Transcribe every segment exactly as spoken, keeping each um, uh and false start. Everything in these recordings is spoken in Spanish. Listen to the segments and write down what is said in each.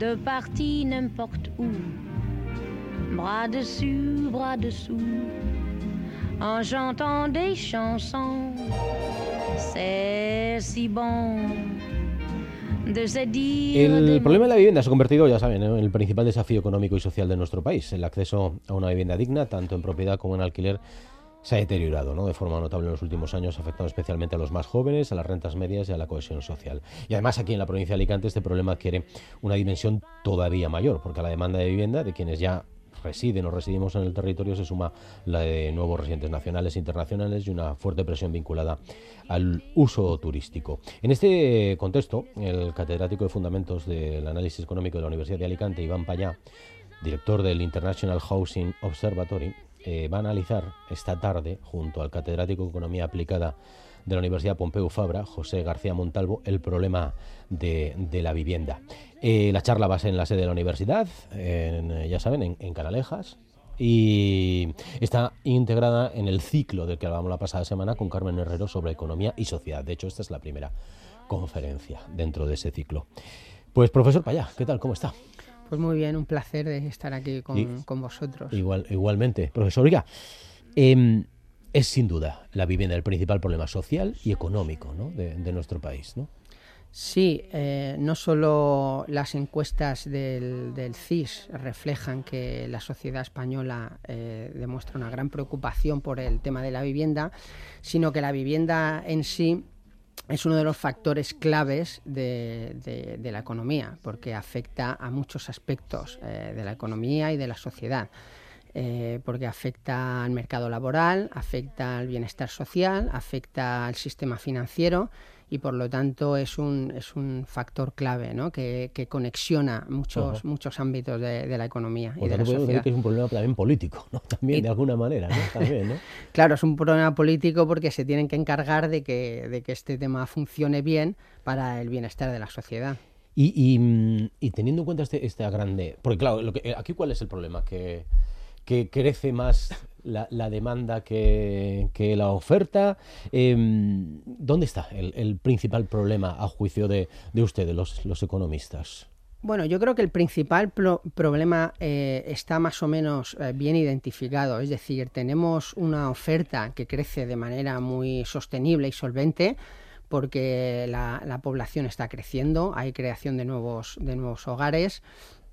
de partie n'importe où, bras dessus, bras dessous, en chantant des chansons, c'est si bon. El problema de la vivienda se ha convertido, ya saben, en el principal desafío económico y social de nuestro país. El acceso a una vivienda digna, tanto en propiedad como en alquiler, se ha deteriorado, ¿no?, de forma notable en los últimos años, afectando especialmente a los más jóvenes, a las rentas medias y a la cohesión social. Y además aquí en la provincia de Alicante este problema adquiere una dimensión todavía mayor, porque a la demanda de vivienda de quienes ya residen o residimos en el territorio se suma la de nuevos residentes nacionales e internacionales y una fuerte presión vinculada al uso turístico. En este contexto, el catedrático de Fundamentos del Análisis Económico de la Universidad de Alicante, Iván Payá, director del International Housing Observatory, eh, va a analizar esta tarde, junto al catedrático de Economía Aplicada de la Universidad Pompeu Fabra, José García Montalvo, el problema de, de la vivienda. Eh, la charla va a ser en la sede de la universidad, en, ya saben, en, en Canalejas, y está integrada en el ciclo del que hablábamos la pasada semana con Carmen Herrero sobre economía y sociedad. De hecho, esta es la primera conferencia dentro de ese ciclo. Pues, profesor Payá, ¿qué tal? ¿Cómo está? Pues muy bien, un placer de estar aquí con, y, con vosotros. Igual, igualmente. Profesor, oiga, eh, es sin duda la vivienda el principal problema social y económico, ¿no?, de, de nuestro país, ¿no? Sí, eh, no solo las encuestas del, del C I S reflejan que la sociedad española eh, demuestra una gran preocupación por el tema de la vivienda, sino que la vivienda en sí es uno de los factores claves de, de, de la economía, porque afecta a muchos aspectos eh, de la economía y de la sociedad. Eh, porque afecta al mercado laboral, afecta al bienestar social, afecta al sistema financiero y por lo tanto es un, es un factor clave, ¿no?, que, que conexiona muchos, uh-huh. muchos ámbitos de, de la economía y de la sociedad. Decir que es un problema también político, ¿no?, también y, de alguna manera, ¿no? También, ¿no? Claro, es un problema político porque se tienen que encargar de que, de que este tema funcione bien para el bienestar de la sociedad. Y, y, y teniendo en cuenta este, esta grande... Porque claro, lo que, aquí ¿cuál es el problema? Que... que crece más la, la demanda que, que la oferta. Eh, ¿Dónde está el, el principal problema, a juicio de, de ustedes, los, los economistas? Bueno, yo creo que el principal pro- problema eh, está más o menos eh, bien identificado. Es decir, tenemos una oferta que crece de manera muy sostenible y solvente, porque la, la población está creciendo, hay creación de nuevos, de nuevos hogares.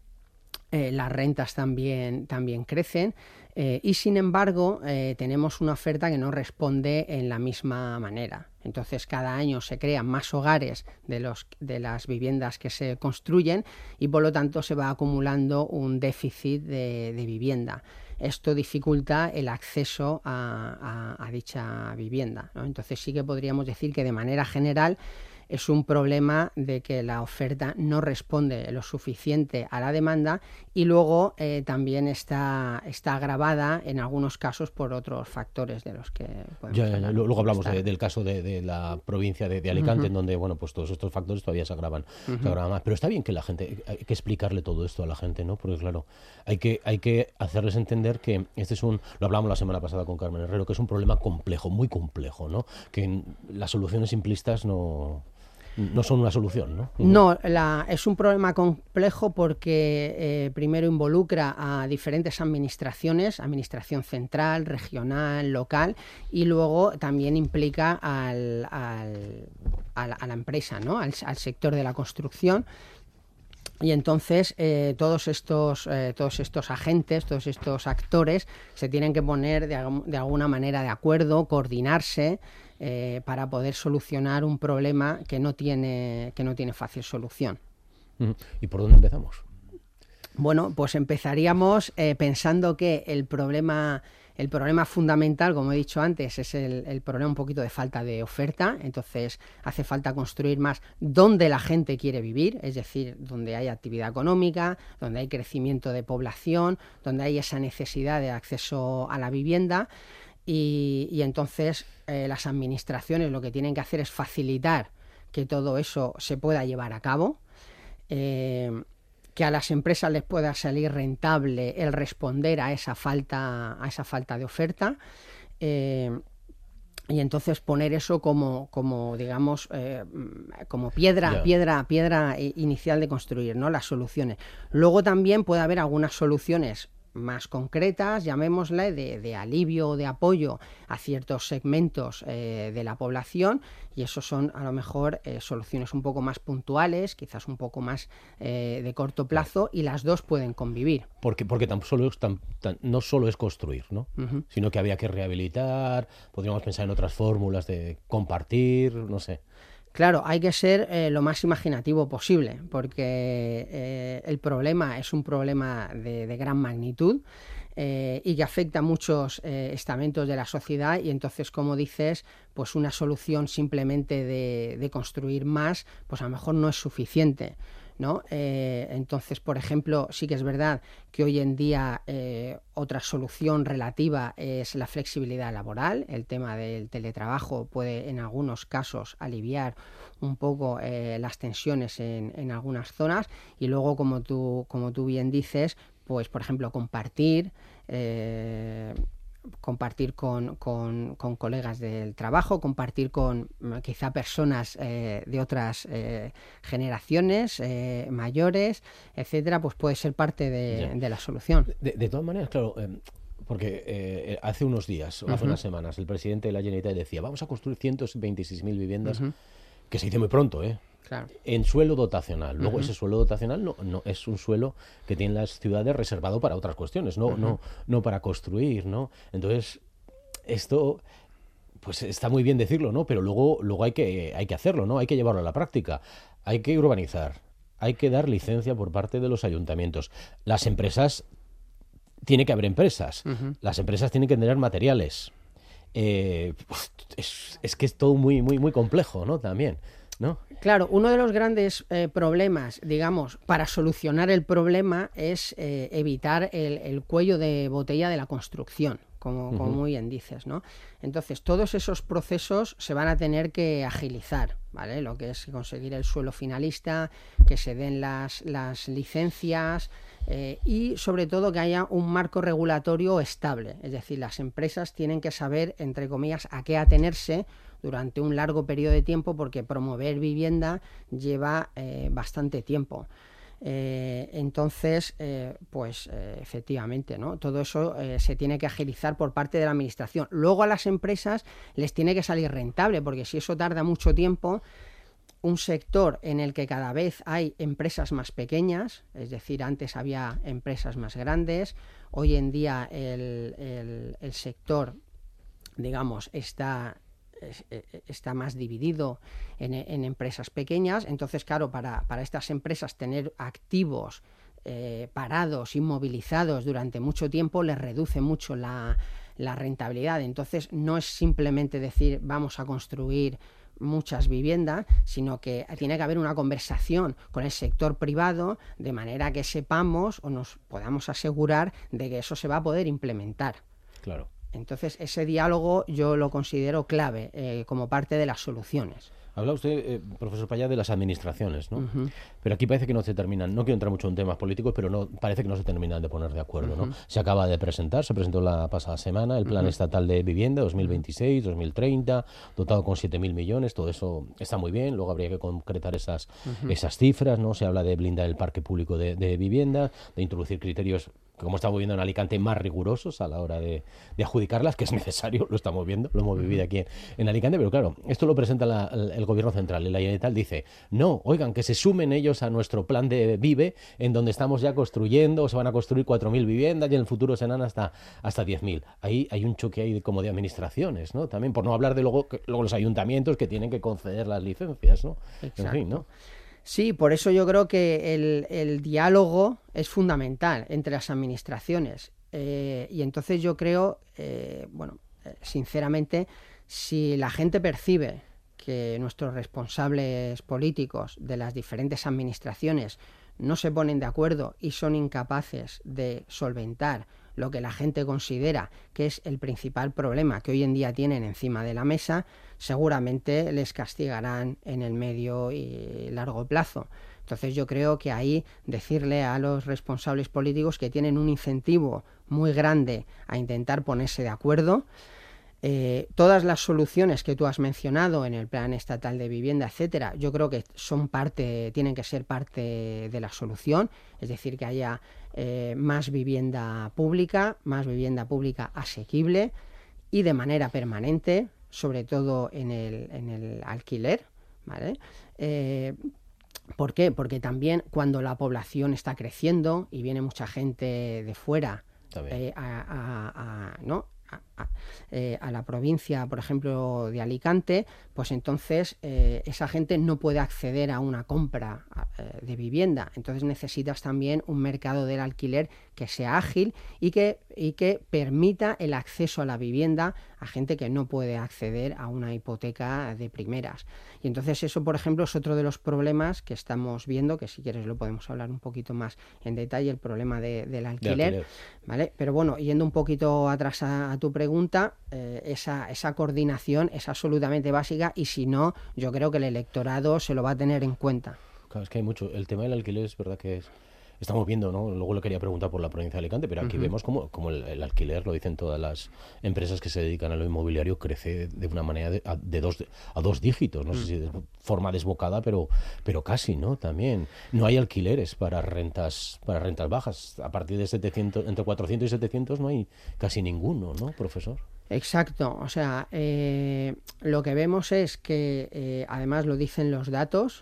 Eh, las rentas también, también crecen eh, y sin embargo eh, tenemos una oferta que no responde en la misma manera. Entonces cada año se crean más hogares de, los, de las viviendas que se construyen y por lo tanto se va acumulando un déficit de, de vivienda. Esto dificulta el acceso a, a, a dicha vivienda, ¿no? Entonces sí que podríamos decir que de manera general es un problema de que la oferta no responde lo suficiente a la demanda y luego eh, también está, está agravada en algunos casos por otros factores de los que podemos ya, ya, hablar. Luego hablamos de, del caso de, de la provincia de, de Alicante, uh-huh. en donde bueno, pues todos estos factores todavía se agravan, uh-huh. se agravan más. Pero está bien que la gente, hay que explicarle todo esto a la gente, ¿no? Porque claro, hay que, hay que hacerles entender que este es un, lo hablamos la semana pasada con Carmen Herrero, que es un problema complejo, muy complejo, ¿no? Que las soluciones simplistas no... no son una solución, ¿no? No, la, es un problema complejo porque eh, primero involucra a diferentes administraciones, administración central, regional, local, y luego también implica al, al, a, la, a la empresa, ¿no?, al, al sector de la construcción. Y entonces eh, todos estos eh, todos estos agentes, todos estos actores se tienen que poner de, de alguna manera de acuerdo, coordinarse eh, para poder solucionar un problema que no tiene que no tiene fácil solución. ¿Y por dónde empezamos? Bueno, pues empezaríamos eh, pensando que el problema El problema fundamental, como he dicho antes, es el, el problema un poquito de falta de oferta. Entonces hace falta construir más donde la gente quiere vivir, es decir, donde hay actividad económica, donde hay crecimiento de población, donde hay esa necesidad de acceso a la vivienda. Y, y entonces eh, las administraciones lo que tienen que hacer es facilitar que todo eso se pueda llevar a cabo. Eh, que a las empresas les pueda salir rentable el responder a esa falta, a esa falta de oferta. Eh, y entonces poner eso como, como digamos, eh, como piedra, yeah. piedra, piedra inicial de construir, ¿no? Las soluciones. Luego también puede haber algunas soluciones más concretas, llamémosle, de, de alivio o de apoyo a ciertos segmentos eh, de la población, y eso son a lo mejor eh, soluciones un poco más puntuales, quizás un poco más eh, de corto plazo, y las dos pueden convivir. Porque, porque tan solo es tan, tan, no solo es construir, ¿no? Uh-huh. Sino que había que rehabilitar, podríamos pensar en otras fórmulas de compartir, no sé. Claro, hay que ser eh, lo más imaginativo posible, porque eh, el problema es un problema de, de gran magnitud eh, y que afecta a muchos eh, estamentos de la sociedad, y entonces, como dices, pues una solución simplemente de, de construir más, pues a lo mejor no es suficiente, ¿no? Eh, entonces, por ejemplo, sí que es verdad que hoy en día eh, otra solución relativa es la flexibilidad laboral. El tema del teletrabajo puede en algunos casos aliviar un poco eh, las tensiones en, en algunas zonas, y luego, como tú, como tú bien dices, pues por ejemplo compartir eh, compartir con, con, con colegas del trabajo, compartir con quizá personas eh, de otras eh, generaciones eh, mayores, etcétera, pues puede ser parte de, de la solución. De, de todas maneras, claro, eh, porque eh, hace unos días, o hace uh-huh. unas semanas, el presidente de la Generalitat decía, vamos a construir ciento veintiséis mil viviendas, uh-huh. que se dice muy pronto, ¿eh? Claro. En suelo dotacional. Luego uh-huh. ese suelo dotacional no, no es un suelo que tienen las ciudades reservado para otras cuestiones, no, uh-huh. no, no para construir, ¿no? Entonces, esto, pues está muy bien decirlo, ¿no? Pero luego, luego hay que, hay que hacerlo, ¿no? Hay que llevarlo a la práctica. Hay que urbanizar. Hay que dar licencia por parte de los ayuntamientos. Las empresas, tiene que haber empresas. Uh-huh. Las empresas tienen que tener materiales. Eh, es, es que es todo muy, muy, muy complejo, ¿no? También, ¿no? Claro, uno de los grandes eh, problemas, digamos, para solucionar el problema es eh, evitar el, el cuello de botella de la construcción, como, como uh-huh. muy bien dices, ¿no? Entonces, todos esos procesos se van a tener que agilizar, ¿vale? Lo que es conseguir el suelo finalista, que se den las, las licencias eh, y, sobre todo, que haya un marco regulatorio estable. Es decir, las empresas tienen que saber, entre comillas, a qué atenerse durante un largo periodo de tiempo, porque promover vivienda lleva eh, bastante tiempo. Eh, entonces, eh, pues eh, efectivamente, ¿no? Todo eso eh, se tiene que agilizar por parte de la administración. Luego a las empresas les tiene que salir rentable, porque si eso tarda mucho tiempo, un sector en el que cada vez hay empresas más pequeñas, es decir, antes había empresas más grandes, hoy en día el, el, el sector, digamos, está... está más dividido en, en empresas pequeñas. Entonces, claro, para, para estas empresas tener activos eh, parados, inmovilizados durante mucho tiempo les reduce mucho la, la rentabilidad. Entonces, no es simplemente decir vamos a construir muchas viviendas, sino que tiene que haber una conversación con el sector privado, de manera que sepamos o nos podamos asegurar de que eso se va a poder implementar. Claro. Entonces, ese diálogo yo lo considero clave eh, como parte de las soluciones. Habla usted, eh, profesor Pallá, de las administraciones, ¿no? Uh-huh. Pero aquí parece que no se terminan, no quiero entrar mucho en temas políticos, pero no parece que no se terminan de poner de acuerdo, uh-huh. ¿no? Se acaba de presentar, se presentó la pasada semana el Plan uh-huh. Estatal de Vivienda dos mil veintiséis dos mil treinta, dotado con siete mil millones, todo eso está muy bien, luego habría que concretar esas, uh-huh. esas cifras, ¿no? Se habla de blindar el parque público de, de vivienda, de introducir criterios, como estamos viendo en Alicante, más rigurosos a la hora de, de adjudicarlas, que es necesario, lo estamos viendo, lo hemos vivido aquí en, en Alicante, pero claro, esto lo presenta la, el, el gobierno central, y la Generalitat dice, no, oigan, que se sumen ellos a nuestro plan de Vive, en donde estamos ya construyendo, se van a construir cuatro mil viviendas y en el futuro serán hasta, hasta diez mil. Ahí hay un choque ahí de, como de administraciones, ¿no? También, por no hablar de luego, que, luego los ayuntamientos que tienen que conceder las licencias, ¿no? Exacto. En fin, ¿no? Sí, por eso yo creo que el, el diálogo es fundamental entre las administraciones. Eh, y entonces yo creo, eh, bueno, eh, sinceramente, si la gente percibe que nuestros responsables políticos de las diferentes administraciones no se ponen de acuerdo y son incapaces de solventar lo que la gente considera que es el principal problema que hoy en día tienen encima de la mesa, seguramente les castigarán en el medio y largo plazo. Entonces yo creo que ahí decirle a los responsables políticos que tienen un incentivo muy grande a intentar ponerse de acuerdo, Eh, todas las soluciones que tú has mencionado en el Plan Estatal de Vivienda, etcétera, yo creo que son parte, tienen que ser parte de la solución, es decir, que haya eh, más vivienda pública, más vivienda pública asequible y de manera permanente, sobre todo en el, en el alquiler, ¿vale? Eh, ¿Por qué? Porque también cuando la población está creciendo y viene mucha gente de fuera eh, a, a, a, ¿no? A, a, eh, a la provincia, por ejemplo, de Alicante, pues entonces eh, esa gente no puede acceder a una compra eh, de vivienda. Entonces necesitas también un mercado del alquiler que sea ágil y que, y que permita el acceso a la vivienda a gente que no puede acceder a una hipoteca de primeras. Y entonces eso, por ejemplo, es otro de los problemas que estamos viendo, que si quieres lo podemos hablar un poquito más en detalle, el problema de, del alquiler, de alquiler. ¿Vale? Pero bueno, yendo un poquito atrás a, a tu pregunta, eh, esa, esa coordinación es absolutamente básica y si no, yo creo que el electorado se lo va a tener en cuenta. Claro, es que hay mucho. El tema del alquiler es verdad que es... Estamos viendo, ¿no? Luego le quería preguntar por la provincia de Alicante, pero aquí uh-huh. vemos como, como el, el alquiler, lo dicen todas las empresas que se dedican a lo inmobiliario, crece de una manera de, a, de dos, a dos dígitos. No uh-huh. sé si de forma desbocada, pero, pero casi, ¿no? También. No hay alquileres para rentas, para rentas bajas. A partir de setecientos, entre cuatrocientos y setecientos no hay casi ninguno, ¿no, profesor? Exacto. O sea, eh, lo que vemos es que, eh, además lo dicen los datos,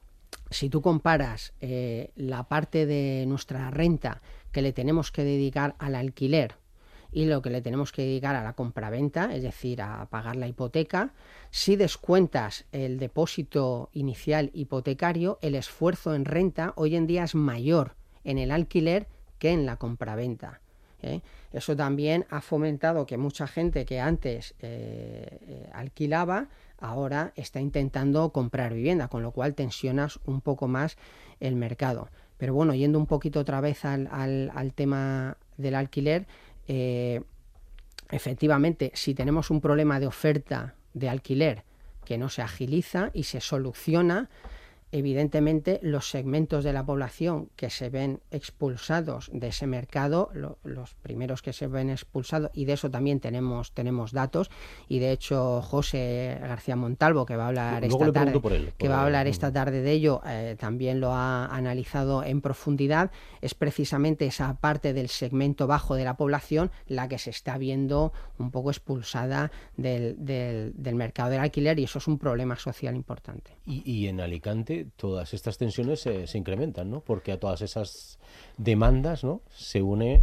si tú comparas eh, la parte de nuestra renta que le tenemos que dedicar al alquiler y lo que le tenemos que dedicar a la compraventa, es decir, a pagar la hipoteca, si descuentas el depósito inicial hipotecario, el esfuerzo en renta hoy en día es mayor en el alquiler que en la compraventa. ¿eh? Eso también ha fomentado que mucha gente que antes eh, eh, alquilaba, ahora está intentando comprar vivienda, con lo cual tensionas un poco más el mercado. Pero bueno, yendo un poquito otra vez al, al, al tema del alquiler, eh, efectivamente, si tenemos un problema de oferta de alquiler que no se agiliza y se soluciona, evidentemente los segmentos de la población que se ven expulsados de ese mercado, lo, los primeros que se ven expulsados, y de eso también tenemos, tenemos datos, y de hecho José García Montalvo, que va a hablar Luego esta tarde, por él, por que va a hablar esta tarde de ello, eh, también lo ha analizado en profundidad, es precisamente esa parte del segmento bajo de la población la que se está viendo un poco expulsada del, del, del mercado del alquiler, y eso es un problema social importante. Y, y en Alicante todas estas tensiones se, se incrementan, ¿no? Porque a todas esas demandas, ¿no?, se une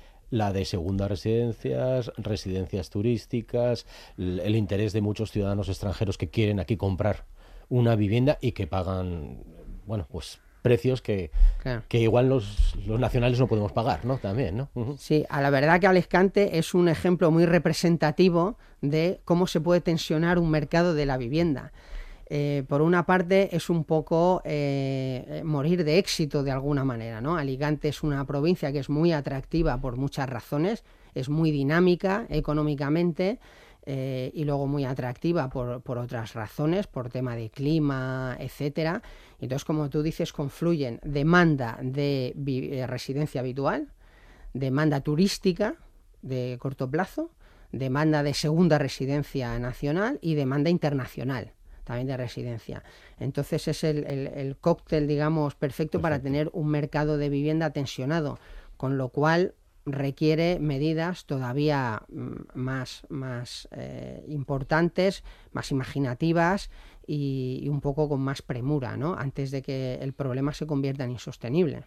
la de segundas residencias, residencias turísticas, el, el interés de muchos ciudadanos extranjeros que quieren aquí comprar una vivienda y que pagan, bueno, pues precios que, claro. que igual los, los nacionales no podemos pagar, ¿no? También, ¿no? Uh-huh. Sí, a la verdad que Alicante es un ejemplo muy representativo de cómo se puede tensionar un mercado de la vivienda. Eh, por una parte es un poco eh, morir de éxito de alguna manera, ¿no? Alicante es una provincia que es muy atractiva por muchas razones, es muy dinámica económicamente eh, y luego muy atractiva por, por otras razones, por tema de clima, etcétera. Entonces, como tú dices, confluyen demanda de vi- eh, residencia habitual, demanda turística de corto plazo, demanda de segunda residencia nacional y demanda internacional también de residencia. Entonces es el, el, el cóctel, digamos, perfecto, perfecto para tener un mercado de vivienda tensionado, con lo cual requiere medidas todavía más, más eh, importantes, más imaginativas y, y un poco con más premura, ¿no?, antes de que el problema se convierta en insostenible.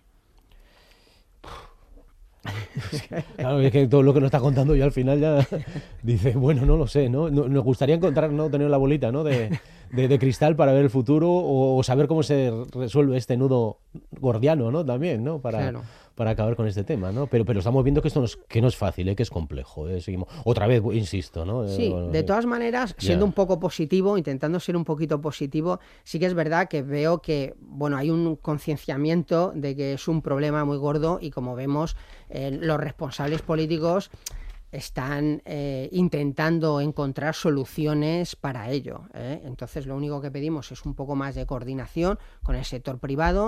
Claro, es que todo lo que nos está contando yo al final ya dice, bueno, no lo sé, ¿no? Nos gustaría encontrar, ¿no?, tener la bolita, ¿no?, de, de, de cristal para ver el futuro o saber cómo se resuelve este nudo gordiano, ¿no?, también, ¿no?, para, claro. para acabar con este tema, ¿no? Pero, pero estamos viendo que esto no es, que no es fácil, ¿eh?, que es complejo, ¿eh? Seguimos, otra vez, insisto, ¿no? Sí, bueno, de todas maneras, siendo yeah. un poco positivo, intentando ser un poquito positivo, sí que es verdad que veo que, bueno, hay un concienciamiento de que es un problema muy gordo y, como vemos, eh, los responsables políticos están eh, intentando encontrar soluciones para ello, ¿eh? Entonces lo único que pedimos es un poco más de coordinación con el sector privado,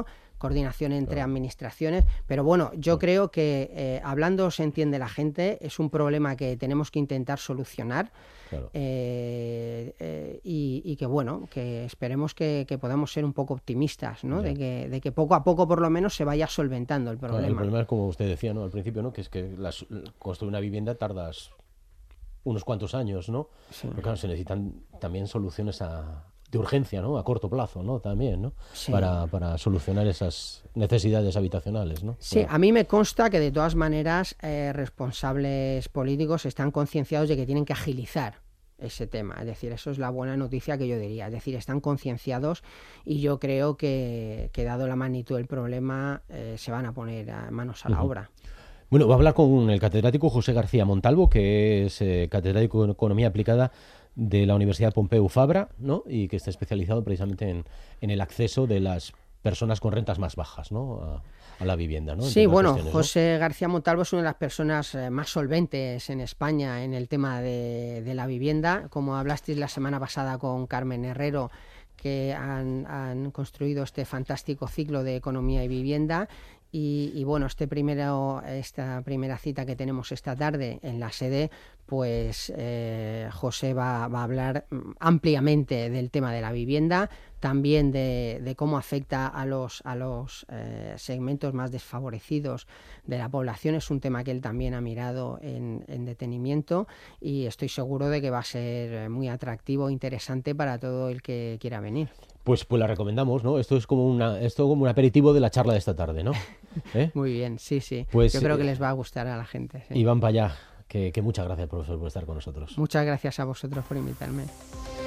coordinación entre claro. administraciones, pero bueno, yo claro. creo que eh, hablando se entiende la gente, es un problema que tenemos que intentar solucionar. Claro. Eh, eh, y, y que bueno, que esperemos que, que podamos ser un poco optimistas, ¿no? De que, de que poco a poco por lo menos se vaya solventando el problema. Claro, el problema es como usted decía, ¿no? Al principio, ¿no? Que es que las, construir una vivienda tardas unos cuantos años, ¿no? Sí. Pero claro, se necesitan también soluciones a, de urgencia, ¿no? A corto plazo, ¿no? También, ¿no? Sí. Para, para solucionar esas necesidades habitacionales, ¿no? Sí, bueno. A mí me consta que de todas maneras eh, responsables políticos están concienciados de que tienen que agilizar ese tema, es decir, eso es la buena noticia que yo diría, es decir, están concienciados y yo creo que, que dado la magnitud del problema eh, se van a poner a manos a la uh-huh. obra. Bueno, va a hablar con el catedrático José García Montalvo, que es eh, catedrático en Economía Aplicada de la Universidad Pompeu Fabra, ¿no? Y que está especializado precisamente en, en el acceso de las personas con rentas más bajas, ¿no? A, a la vivienda, ¿no? Sí, bueno, José ¿no? García Montalvo es una de las personas eh, más solventes en España en el tema de, de la vivienda. Como hablasteis la semana pasada con Carmen Herrero, que han, han construido este fantástico ciclo de economía y vivienda. Y, y bueno, este primero, esta primera cita que tenemos esta tarde en la sede, pues eh, José va, va a hablar ampliamente del tema de la vivienda, también de, de cómo afecta a los, a los eh, segmentos más desfavorecidos de la población. Es un tema que él también ha mirado en, en detenimiento y estoy seguro de que va a ser muy atractivo e interesante para todo el que quiera venir. Pues, pues la recomendamos, ¿no? Esto es como una, esto como un aperitivo de la charla de esta tarde, ¿no? ¿Eh? Muy bien, sí, sí. Pues, yo creo que les va a gustar a la gente. Sí. Y van para allá. Que, que muchas gracias, profesor, por estar con nosotros. Muchas gracias a vosotros por invitarme.